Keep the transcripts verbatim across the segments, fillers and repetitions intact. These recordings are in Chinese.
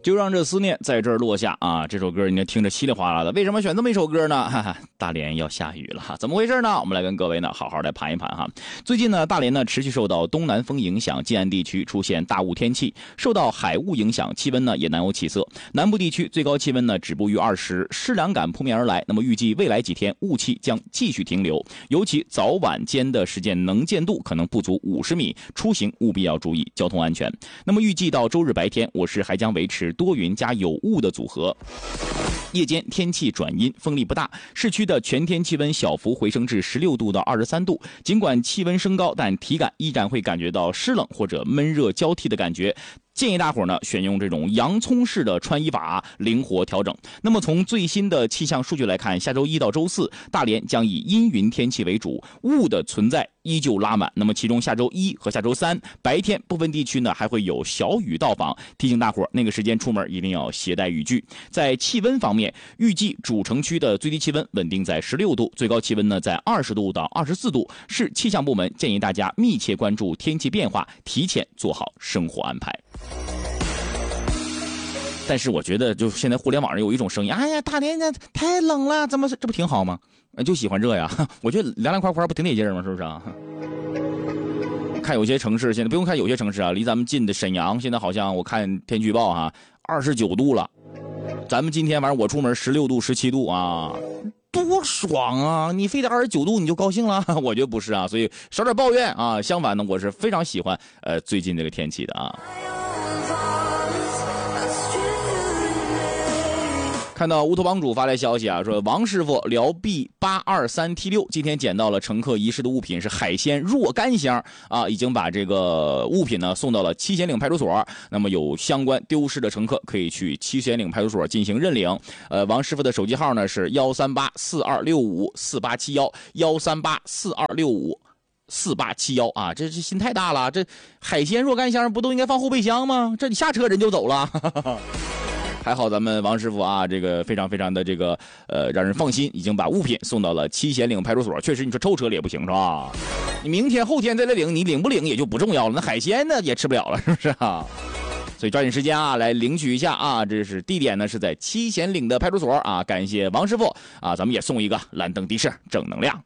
就让这思念在这儿落下啊！这首歌你听着稀里哗啦的，为什么选这么一首歌呢？哈哈，大连要下雨了，怎么回事呢？我们来跟各位呢好好的盘一盘哈。最近呢，大连呢持续受到东南风影响，近岸地区出现大雾天气，受到海雾影响，气温呢也难有起色。南部地区最高气温呢止步于二十，湿凉感扑面而来。那么预计未来几天雾气将继续停留，尤其早晚间的时间能见度可能不足五十米，出行务必要注意交通安全。那么预计到周日白天，我市还将维持多云加有雾的组合，夜间天气转阴，风力不大，市区的全天气温小幅回升至十六度到二十三度。尽管气温升高，但体感依然会感觉到湿冷或者闷热交替的感觉。建议大伙呢选用这种洋葱式的穿衣法，灵活调整。那么从最新的气象数据来看，下周一到周四，大连将以阴云天气为主，雾的存在依旧拉满。那么其中下周一和下周三白天部分地区呢还会有小雨到访，提醒大伙那个时间出门一定要携带雨具。在气温方面，预计主城区的最低气温稳定在十六度，最高气温呢在二十度到二十四度。市气象部门建议大家密切关注天气变化，提前做好生活安排。但是我觉得就现在互联网上有一种声音，哎呀大连呢太冷了，怎么这不挺好吗？就喜欢这呀，我觉得凉凉快快不挺得劲吗？是不是啊？看有些城市现在不用看有些城市啊，离咱们近的沈阳现在好像我看天气预报哈二十九度了，咱们今天晚上我出门十六度十七度啊，多爽啊！你非得二十九度你就高兴了？我觉得不是啊，所以少点抱怨啊。相反呢，我是非常喜欢呃最近这个天气的啊。看到乌托邦主发来消息啊，说王师傅辽 B 八二三 T 六今天捡到了乘客遗失的物品，是海鲜若干箱啊，已经把这个物品呢送到了七贤岭派出所。那么有相关丢失的乘客可以去七贤岭派出所进行认领。呃，王师傅的手机号呢是幺三八四二六五四八七幺幺三八四二六五四八七幺啊，这这心太大了，这海鲜若干箱不都应该放后备箱吗？这你下车人就走了。还好咱们王师傅啊，这个非常非常的这个呃让人放心，已经把物品送到了七贤岭派出所。确实你说抽车也不行是吧？你明天后天再来领，你领不领也就不重要了，那海鲜呢也吃不了了，是不是啊？所以抓紧时间啊来领取一下啊，这是地点呢是在七贤岭的派出所啊。感谢王师傅啊，咱们也送一个蓝灯的士正能量。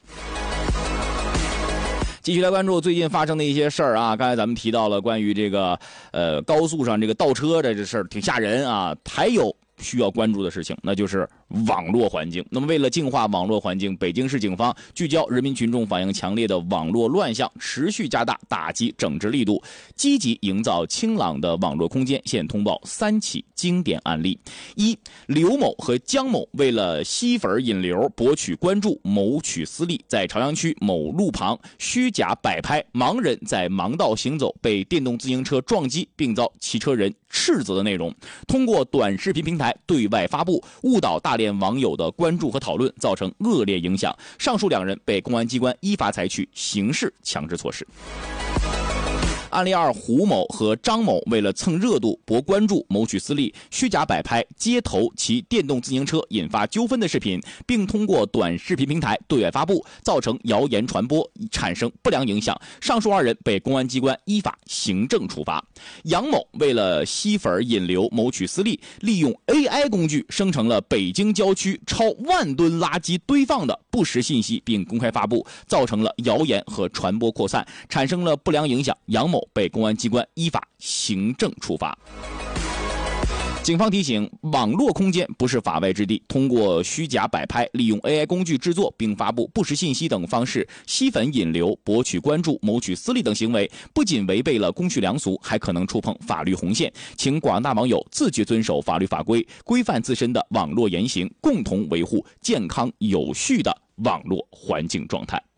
继续来关注最近发生的一些事儿啊，刚才咱们提到了关于这个呃高速上这个倒车的这事儿挺吓人啊，还有需要关注的事情，那就是网络环境。那么为了净化网络环境，北京市警方聚焦人民群众反映强烈的网络乱象，持续加大打击整治力度，积极营造清朗的网络空间。现通报三起经典案例：一、刘某和姜某为了吸粉引流博取关注，谋取私利，在朝阳区某路旁虚假摆拍盲人在盲道行走被电动自行车撞击并遭骑车人斥责的内容，通过短视频平台对外发布，误导大连网友的关注和讨论，造成恶劣影响。上述两人被公安机关依法采取刑事强制措施。案例二，胡某和张某为了蹭热度博关注谋取私利，虚假摆拍街头骑电动自行车引发纠纷的视频，并通过短视频平台对外发布，造成谣言传播，产生不良影响。上述二人被公安机关依法行政处罚。杨某为了吸粉引流谋取私利，利用 A I 工具生成了北京郊区超万吨垃圾堆放的不实信息并公开发布，造成了谣言和传播扩散，产生了不良影响。杨某被公安机关依法行政处罚。警方提醒，网络空间不是法外之地，通过虚假摆拍、利用 A I 工具制作并发布不实信息等方式吸粉引流、博取关注、谋取私利等行为，不仅违背了公序良俗，还可能触碰法律红线。请广大网友自觉遵守法律法规，规范自身的网络言行，共同维护健康有序的网络环境状态。